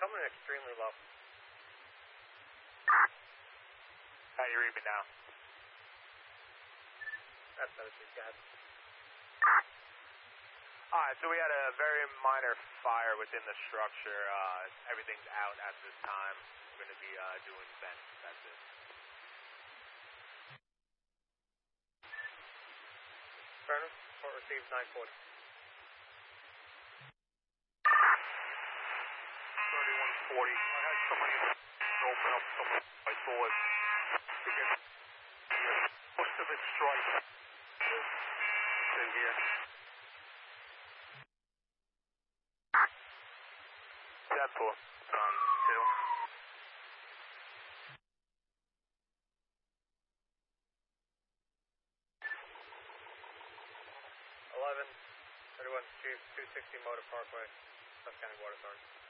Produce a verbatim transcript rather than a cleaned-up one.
coming in extremely low. How you read me now? That's seventeen, go ahead. Alright, so we had a very minor fire within the structure. Uh, everything's out at this time. We're going to be uh, doing vents. That's it. Burner, report received nine forty. thirty-one forty. I had somebody open up some of my doors. Most of it's striped. It's in here. That's all. On two. eleven, thirty-one, Chief, two sixty Motor Parkway, Susquehanna Water Authority.